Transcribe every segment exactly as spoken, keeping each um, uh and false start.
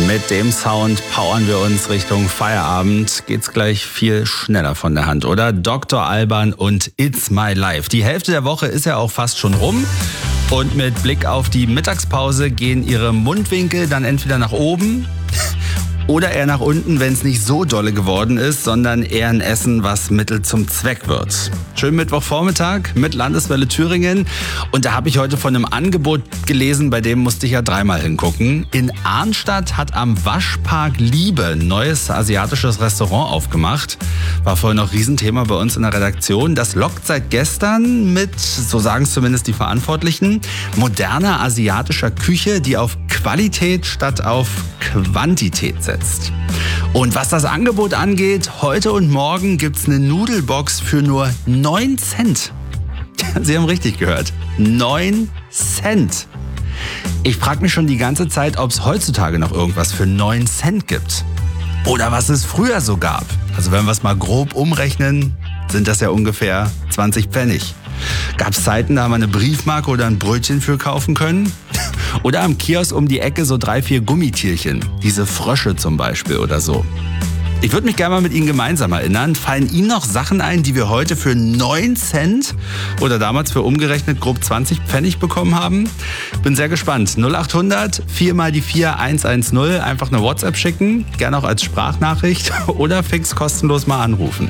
Mit dem Sound powern wir uns Richtung Feierabend. Geht's gleich viel schneller von der Hand, oder? Doktor Alban und It's My Life. Die Hälfte der Woche ist ja auch fast schon rum. Und mit Blick auf die Mittagspause gehen ihre Mundwinkel dann entweder nach oben oder eher nach unten, wenn es nicht so dolle geworden ist, sondern eher ein Essen, was Mittel zum Zweck wird. Schönen Mittwochvormittag mit Landeswelle Thüringen. Und da habe ich heute von einem Angebot gelesen, bei dem musste ich ja dreimal hingucken. In Arnstadt hat am Waschpark Liebe ein neues asiatisches Restaurant aufgemacht. War vorhin noch Riesenthema bei uns in der Redaktion. Das lockt seit gestern mit, so sagen es zumindest die Verantwortlichen, moderner asiatischer Küche, die auf Qualität statt auf Quantität setzt. Und was das Angebot angeht, heute und morgen gibt's eine Nudelbox für nur neun Cent. Sie haben richtig gehört. neun Cent. Ich frage mich schon die ganze Zeit, ob es heutzutage noch irgendwas für neun Cent gibt. Oder was es früher so gab. Also wenn wir es mal grob umrechnen, sind das ja ungefähr zwanzig Pfennig. Gab es Zeiten, da haben wir eine Briefmarke oder ein Brötchen für kaufen können? Oder am Kiosk um die Ecke so drei, vier Gummitierchen. Diese Frösche zum Beispiel oder so. Ich würde mich gerne mal mit Ihnen gemeinsam erinnern. Fallen Ihnen noch Sachen ein, die wir heute für neun Cent oder damals für umgerechnet grob zwanzig Pfennig bekommen haben? Bin sehr gespannt. null acht hundert vier mal die vier eins eins null. Einfach eine WhatsApp schicken. Gerne auch als Sprachnachricht oder fix kostenlos mal anrufen.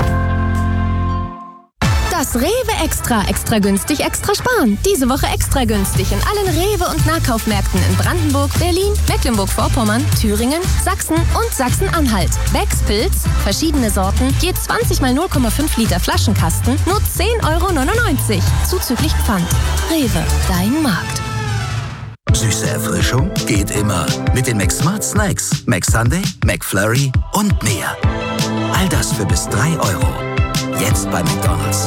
Das Rewe Extra, extra günstig, extra sparen. Diese Woche extra günstig in allen Rewe- und Nahkaufmärkten in Brandenburg, Berlin, Mecklenburg-Vorpommern, Thüringen, Sachsen und Sachsen-Anhalt. Becks Pilz, verschiedene Sorten, je zwanzig mal null Komma fünf Liter Flaschenkasten, nur zehn Euro neunundneunzig. Zuzüglich Pfand. Rewe, dein Markt. Süße Erfrischung geht immer. Mit den McSmart Snacks, McSunday, McFlurry und mehr. All das für bis drei Euro. Jetzt bei McDonald's.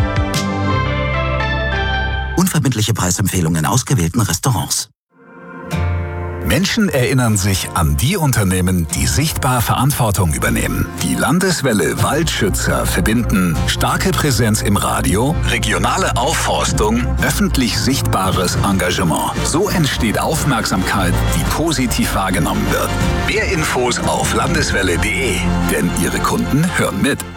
Unverbindliche Preisempfehlungen in ausgewählten Restaurants. Menschen erinnern sich an die Unternehmen, die sichtbar Verantwortung übernehmen. Die Landeswelle Waldschützer verbinden starke Präsenz im Radio, regionale Aufforstung, öffentlich sichtbares Engagement. So entsteht Aufmerksamkeit, die positiv wahrgenommen wird. Mehr Infos auf landeswelle punkt de, denn Ihre Kunden hören mit.